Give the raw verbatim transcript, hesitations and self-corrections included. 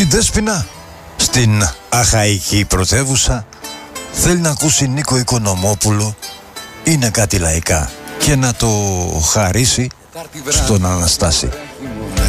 Δέσποινα στην αχαϊκή πρωτεύουσα θέλει να ακούσει Νίκο Οικονομόπουλο, είναι κάτι λαϊκά, και να το χαρίσει στον Αναστάση.